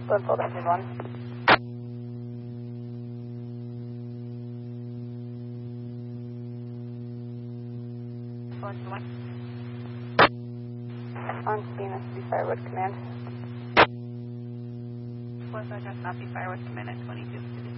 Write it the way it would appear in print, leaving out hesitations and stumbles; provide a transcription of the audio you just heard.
Bloodfield engine 1. On scene, SB Firewood Command. Was address not be Firewood Command at 22.